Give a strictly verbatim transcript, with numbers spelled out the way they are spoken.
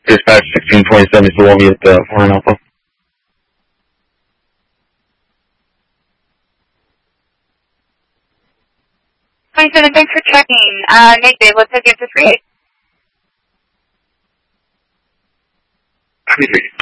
Dispatch sixteen twenty-seven, still want me at uh, Foreign Alpha. twenty-seven, thanks for checking. Uh, negative, let's take it to three eight. three three.